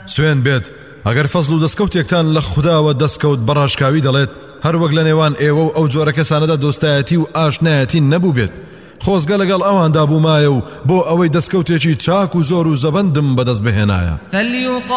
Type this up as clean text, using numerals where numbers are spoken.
سوێن بێت ئەگەر فەزل و دەستکەوتێکتان لە خودداوە دەستکەوت بەڕاشکاوی دەڵێت هەر وەک لە نێوان ئێوە و ئەو جۆرە کەسانەدا دۆستایەتی و ئاشنایەتی نەبوو بێت خۆزگە لەگەڵ ئەواندا بوومایە و بۆ ئەوەی دەستکەوتێکی چاک و زۆر و زەبەندم بەدەست بهێنایە